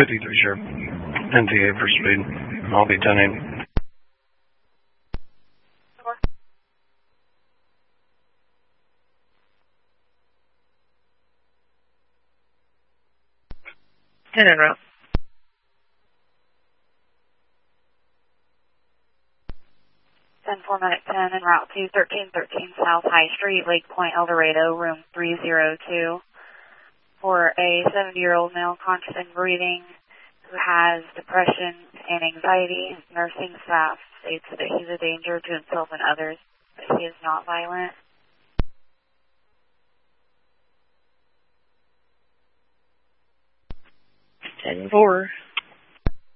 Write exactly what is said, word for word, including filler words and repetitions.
fifty-three, sure. N T A for speed. I'll be ten eight. ten en route. ten four minute ten en route to thirteen thirteen South High Street, Lake Point, El Dorado, room three oh two. For a seventy-year-old male conscious and breathing who has depression and anxiety. Nursing staff states that he's a danger to himself and others, but he is not violent. ten four.